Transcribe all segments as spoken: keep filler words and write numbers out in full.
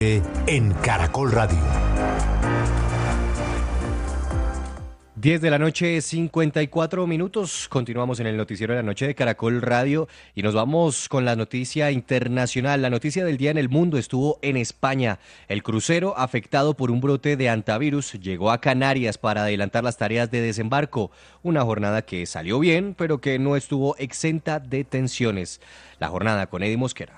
En Caracol Radio. diez de la noche, cincuenta y cuatro minutos. Continuamos en el noticiero de la noche de Caracol Radio y nos vamos con la noticia internacional. La noticia del día en el mundo estuvo en España. El crucero afectado por un brote de hantavirus llegó a Canarias para adelantar las tareas de desembarco. Una jornada que salió bien, pero que no estuvo exenta de tensiones. La jornada con Eddie Mosquera.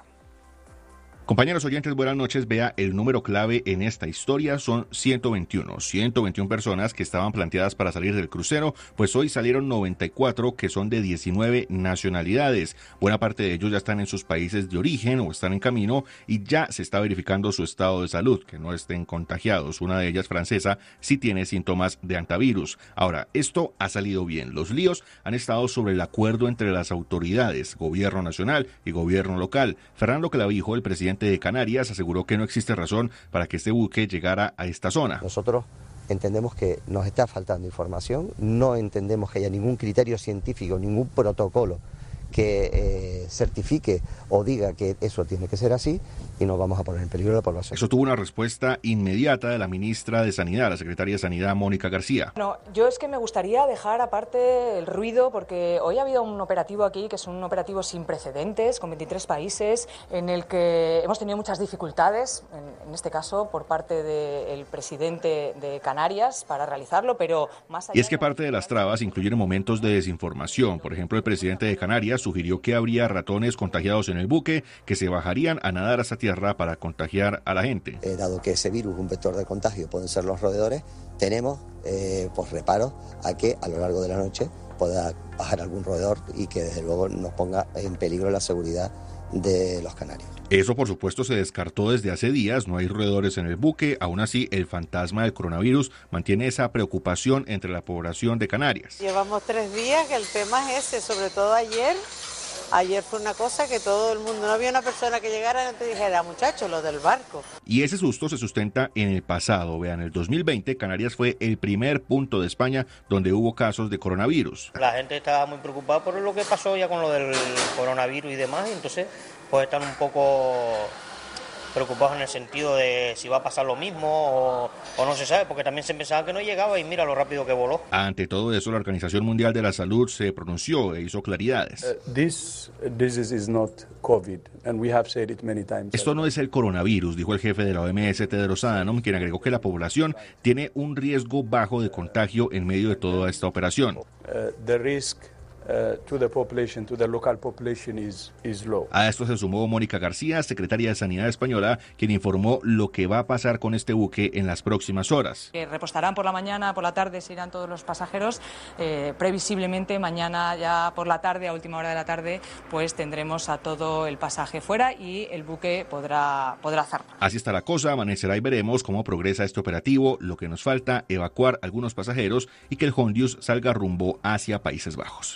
Compañeros oyentes, buenas noches. Vea, el número clave en esta historia son ciento veintiuno. ciento veintiuna personas que estaban planteadas para salir del crucero, pues hoy salieron noventa y cuatro que son de diecinueve nacionalidades. Buena parte de ellos ya están en sus países de origen o están en camino y ya se está verificando su estado de salud, que no estén contagiados. Una de ellas, francesa, sí tiene síntomas de hantavirus. Ahora, esto ha salido bien. Los líos han estado sobre el acuerdo entre las autoridades, gobierno nacional y gobierno local. Fernando Clavijo, el presidente de Canarias, aseguró que no existe razón para que este buque llegara a esta zona. Nosotros entendemos que nos está faltando información, no entendemos que haya ningún criterio científico, ningún protocolo que eh, certifique o diga que eso tiene que ser así y nos vamos a poner en peligro a la población. Eso tuvo una respuesta inmediata de la ministra de Sanidad, la secretaria de Sanidad, Mónica García. No, yo es que me gustaría dejar aparte el ruido porque hoy ha habido un operativo aquí que es un operativo sin precedentes, con veintitrés países, en el que hemos tenido muchas dificultades, en, en este caso por parte del presidente de Canarias para realizarlo, pero más allá... Y es que parte de las trabas incluyen momentos de desinformación. Por ejemplo, el presidente de Canarias sugirió que habría ratones contagiados en el buque que se bajarían a nadar hasta tierra para contagiar a la gente. Eh, dado que ese virus, un vector de contagio, pueden ser los roedores, tenemos eh, pues reparos a que a lo largo de la noche pueda bajar algún roedor y que desde luego nos ponga en peligro la seguridad de los canarios. Eso, por supuesto, se descartó desde hace días. No hay roedores en el buque. Aún así, el fantasma del coronavirus mantiene esa preocupación entre la población de Canarias. Llevamos tres días que el tema es ese, sobre todo ayer. Ayer fue una cosa que todo el mundo, no había una persona que llegara y no te dijera, muchachos, lo del barco. Y ese susto se sustenta en el pasado. Vean, en el dos mil veinte, Canarias fue el primer punto de España donde hubo casos de coronavirus. La gente estaba muy preocupada por lo que pasó ya con lo del coronavirus y demás, y entonces pues están un poco preocupados en el sentido de si va a pasar lo mismo o, o no se sabe, porque también se pensaba que no llegaba y mira lo rápido que voló. Ante todo eso, la Organización Mundial de la Salud se pronunció e hizo claridades. Uh, this disease is not COVID, and we have said it many times. Esto no es el coronavirus, dijo el jefe de la O M S, Tedros Adhanom, quien agregó que la población tiene un riesgo bajo de contagio en medio de toda esta operación. Uh, the risk Uh, to the population, to the local population is, is low. A esto se sumó Mónica García, secretaria de Sanidad española, quien informó lo que va a pasar con este buque en las próximas horas. Que repostarán por la mañana, por la tarde se irán todos los pasajeros. Eh, previsiblemente mañana ya por la tarde, a última hora de la tarde, pues tendremos a todo el pasaje fuera y el buque podrá, podrá hacerlo. Así está la cosa, amanecerá y veremos cómo progresa este operativo. Lo que nos falta, evacuar algunos pasajeros y que el Hondius salga rumbo hacia Países Bajos.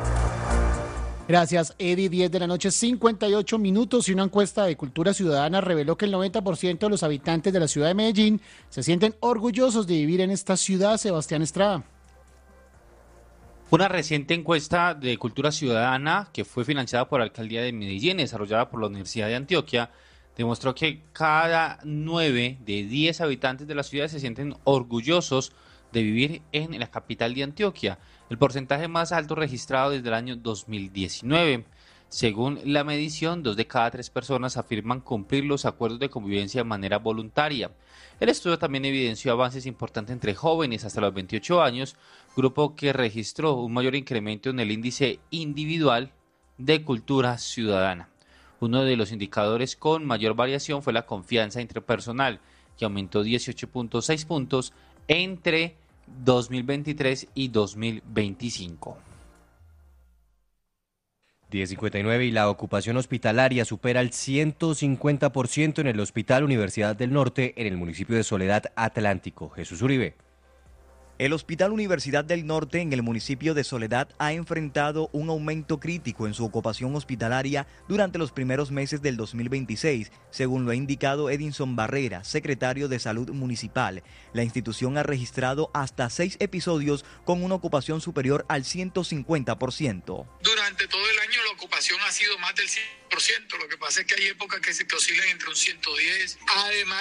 Gracias, Eddie. diez de la noche, cincuenta y ocho minutos, y una encuesta de Cultura Ciudadana reveló que el noventa por ciento de los habitantes de la ciudad de Medellín se sienten orgullosos de vivir en esta ciudad. Sebastián Estrada. Una reciente encuesta de Cultura Ciudadana que fue financiada por la Alcaldía de Medellín, desarrollada por la Universidad de Antioquia, demostró que cada nueve de diez habitantes de la ciudad se sienten orgullosos de vivir en la capital de Antioquia, el porcentaje más alto registrado desde el año dos mil diecinueve. Según la medición, dos de cada tres personas afirman cumplir los acuerdos de convivencia de manera voluntaria. El estudio también evidenció avances importantes entre jóvenes hasta los veintiocho años, grupo que registró un mayor incremento en el índice individual de cultura ciudadana. Uno de los indicadores con mayor variación fue la confianza interpersonal, que aumentó dieciocho punto seis puntos entre dos mil veintitrés y dos mil veinticinco. diez cincuenta y nueve y la ocupación hospitalaria supera el ciento cincuenta por ciento en el Hospital Universidad del Norte en el municipio de Soledad Atlántico. Jesús Uribe. El Hospital Universidad del Norte en el municipio de Soledad ha enfrentado un aumento crítico en su ocupación hospitalaria durante los primeros meses del dos mil veintiséis, según lo ha indicado Edinson Barrera, secretario de Salud Municipal. La institución ha registrado hasta seis episodios con una ocupación superior al ciento cincuenta por ciento. Durante todo el año la ocupación ha sido más del cien por ciento, lo que pasa es que hay épocas que se que oscilan entre un ciento diez. Además